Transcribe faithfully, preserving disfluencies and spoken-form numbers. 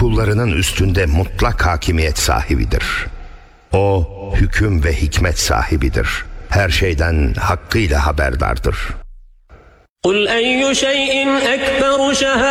kullarının üstünde mutlak hakimiyet sahibidir. O hüküm ve hikmet sahibidir. Her şeyden hakkıyla haberdardır. قُلْ أَيُّ شَيْءٍ أَكْبَرُ شَهَادَةً